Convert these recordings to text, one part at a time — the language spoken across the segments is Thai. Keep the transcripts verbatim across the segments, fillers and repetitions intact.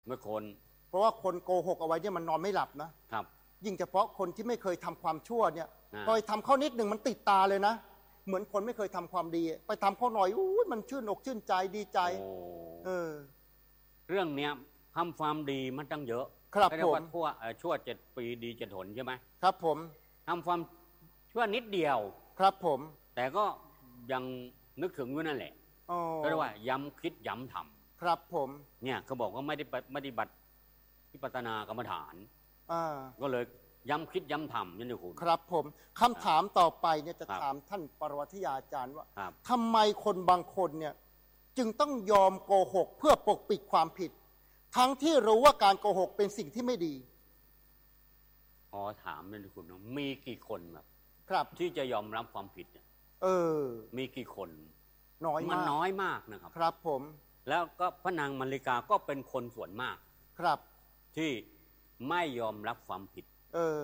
เมื่อคนเพราะว่าคนโกหกเอาไว้เนี่ยมันนอนไม่หลับนะครับยิ่งเฉพาะคนที่ไม่เคยทำความชั่วเนี่ยพอทำเข้านิดหนึ่งมันติดตาเลยนะเหมือนคนไม่เคยทำความดีไปทำเข้าหน่อยอู้มันชื่นอกชื่นใจดีใจเออเรื่องเนี้ยทำความดีมันตั้งเยอะครับผมชั่วชั่วเจ็ดปีดีเจ็ดหนใช่ไหมครับผมทำความชั่วนิดเดียวครับผมแต่ก็ยังนึกถึงอยู่นั่นแหละก็เรียกว่าย้ำคิดย้ำทำครับผมเนี่ยเขาบอกว่าไม่ได้ปฏิบัติวิปัสสนากรรมฐานอ่าก็เลยย้ำคิดย้ำทำนี่นะคุณครับผมคำถามต่อไปเนี่ยจะถามท่านปรวัติยาอาจารย์ว่าทำไมคนบางคนเนี่ยจึงต้องยอมโกหกเพื่อปกปิดความผิดทั้งที่รู้ว่าการโกหกเป็นสิ่งที่ไม่ดีขอถามเลยคุณมีกี่คนแบบครับที่จะยอมรับความผิดเนี่ยเออมีกี่คนน้อยมากมันน้อยมากนะครับครับผมแล้วก็พระนางมาริกาก็เป็นคนส่วนมากครับที่ไม่ยอมรับความผิดเออ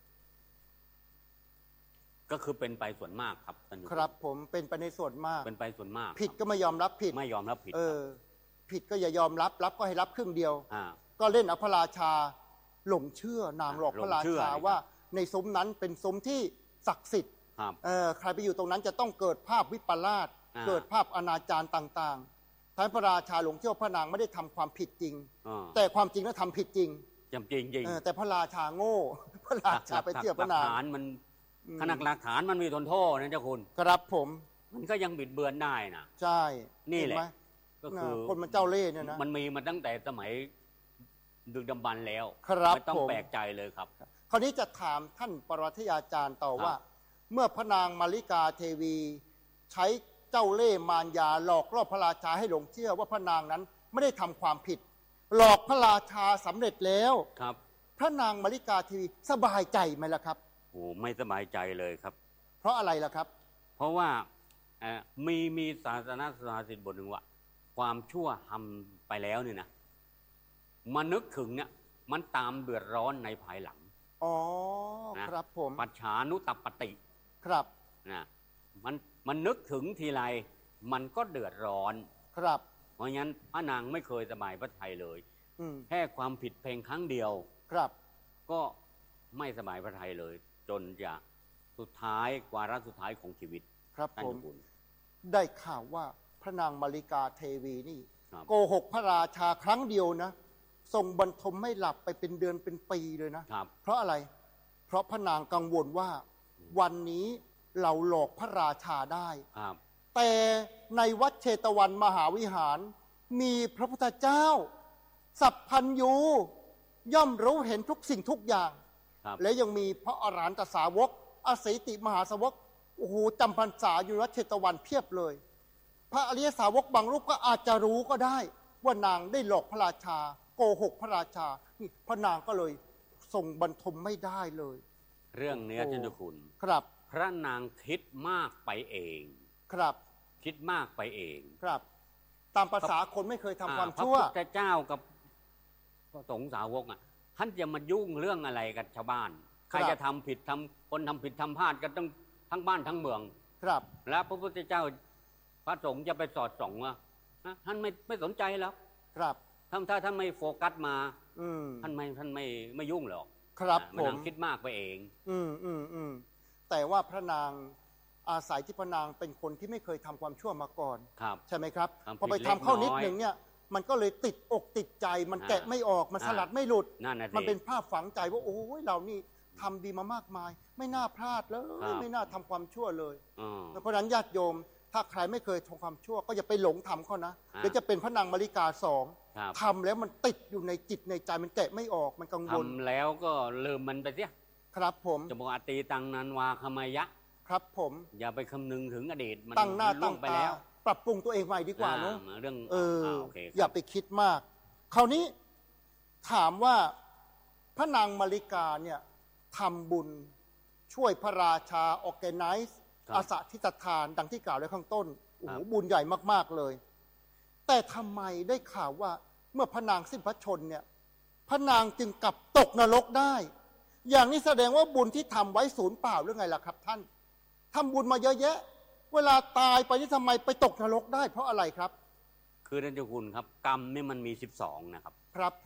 ก็คือเป็นไปส่วนมากครับท่านครับผมเป็นไปในส่วนมากเป็นไปส่วนมากผิดก็ไม่ยอมรับผิดไม่ยอมรับผิดเออผิดก็อย่ายอมรับรับก็ให้รับครึ่งเดียวอ่าก็เล่นเอาพระราชาหลงเชื่อนางหลอกพระราชาว่าในซุ้มนั้นเป็นซุ้มที่ศักดิ์สิทธิ์เออใครไปอยู่ตรงนั้นจะต้องเกิดภาพวิปลาสเกิดภาพอนาจารต่างๆท่านพระราชาหลงเชื่อพระนางไม่ได้ทำความผิดจริงแต่ความจริงแล้วทำผิดจริงจำจริงจริงแต่พระราชาโง่พระราชาไปเชื่อพระนางหลักฐานมันขนาดหลักฐานมันมีทนโทษนะเจ้าคุณครับผมมันก็ยังบิดเบือนได้นะใช่นี่แหละก็คือคนมันเจ้าเล่ห์เนี่ยนะมันมีมาตั้งแต่สมัยดึกดำบรรพ์แล้วไม่ต้องแปลกใจเลยครับคราวนี้จะถามท่านปรวัติยาจารย์ต่อว่าเมื่อพระนางมาริกาเทวีใช้เจ้าเล่ห์มารยาหลอกล่อพระราชาให้หลงเชื่อว่าพระนางนั้นไม่ได้ทำความผิดหลอกพระราชาสำเร็จแล้วครับพระนางมาริกาเทวีสบายใจไหมล่ะครับโอ้ไม่สบายใจเลยครับเพราะอะไรล่ะครับเพราะว่ามีมีศาสนาสุภาษิตบทหนึ่งว่าความชั่วทำไปแล้วเนี่ยนะมานึกถึงเนี่ยมันตามเดือดร้อนในภายหลังอ๋อครับผมปัจฉานุตัปปติครับนะมันมันนึกถึงทีไรมันก็เดือดร้อนครับเพราะงั้นพระนางไม่เคยสบายพระทัยเลยแค่ความผิดเพียงครั้งเดียวครับก็ไม่สบายพระทัยเลยจนจะสุดท้ายวาระสุดท้ายของชีวิตครับผมได้ข่าวว่าพระนางมาริกาเทวีนี่โกหกพระราชาครั้งเดียวนะทรงบรรทมไม่หลับไปเป็นเดือนเป็นปีเลยนะเพราะอะไรเพราะพระนางกังวลว่าวันนี้เราหลอกพระราชาได้แต่ในวัดเชตวันมหาวิหารมีพระพุทธเจ้าสัพพัญญูย่อมรู้เห็นทุกสิ่งทุกอย่างและยังมีพระอรหันตสาวกอสิติมหาสาวกโอ้โหจำพรรษาอยู่วัดเชตวันเพียบเลยพระอริยสาวกบางรูปก็อาจจะรู้ก็ได้ว่านางได้หลอกพระราชาโกหกพระราชานี่พระนางก็เลยทรงบรรทมไม่ได้เลยเรื่องนี้ท่านเจ้าคุณครับพระนางคิดมากไปเองครับคิดมากไปเองครับตามภาษาคนไม่เคยทำความชั่วพระพุทธเจ้ากับพระสงฆ์สาวกอ่ะท่านจะมายุ่งเรื่องอะไรกับชาวบ้านใครจะทำผิดทำคนทำผิดทำพลาดกันต้องทั้งบ้านทั้งเมืองครับแล้วพระพุทธเจ้าพระสงฆ์จะไปสอดส่องว่าท่านไม่ไม่สนใจแล้วครับถ้าถ้าท่านไม่โฟกัสมาท่านไม่ท่านไม่ไม่ยุ่งหรอกครับผมคิดมากไปเองอืมอืมอืมแต่ว่าพระนางอาศัยที่พระนางเป็นคนที่ไม่เคยทำความชั่วมาก่อนใช่ไหมครับพอไปทำเข้านิดหนึ่งเนี่ยมันก็เลยติดอกติดใจมันแกะไม่ออกมันสลัดไม่หลุดมันเป็นภาพฝังใจว่าโอ้ยเรานี่ทำดีมามากมายไม่น่าพลาดเลยไม่น่าทำความชั่วเลยเพราะฉะนั้นญาติโยมถ้าใครไม่เคยทำความชั่วก็อย่าไปหลงทำเขานะเดี๋ยวจะเป็นพระนางมาริกาสองทำแล้วมันติดอยู่ในจิตในใจมันแกะไม่ออกมันกังวลทำแล้วก็ลืมมันไปเสียครับผมจะบอกอตีตังนันวาคมายะครับผมอย่าไปคำนึงถึงอดีตมันตั้งหน้าตั้งตาปรับปรุงตัวเองใหม่ดีกว่าเนาะเรื่องเอออย่าไปคิดมากคราวนี้ถามว่าพระนางมาริกาเนี่ยทำบุญช่วยพระราชาออร์แกไนซ์อาสาทิตทานดังที่กล่าวไว้ข้างต้นโอ้โหบุญใหญ่มากๆเลยแต่ทำไมได้ข่าวว่าเมื่อพระนางสิ้นพระชนเนี่ยพระนางจึงกลับตกนรกได้อย่างนี้แสดงว่าบุญที่ทำไว้ศูนย์เปล่าหรือไงล่ะครับท่านทำบุญมาเยอะแยะเวลาตายไปนี่ทำไมไปตกนรกได้เพราะอะไรครับคือท่านเจ้าคุณครับ กรรมนี่มันมีสิบสองนะครับครับ